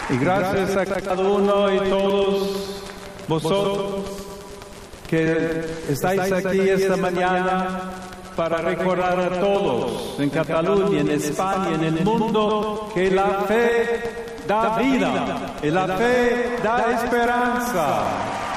Y gracias a cada uno y todos vosotros que estáis aquí esta mañana para recordar a todos en Cataluña, en España, en el mundo, que la fe da vida y la fe da esperanza.